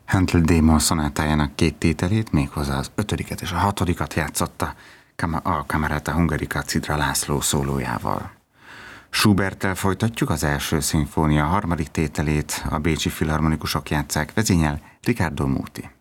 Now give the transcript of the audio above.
Handel D-moll szonátájának két tételét, méghozzá az 5. és a 6. játszotta a Camerata Hungarica Cidra László szólójával. Schuberttel folytatjuk az első szimfónia 3. tételét, a bécsi filharmonikusok játsszák, vezényel Riccardo Muti.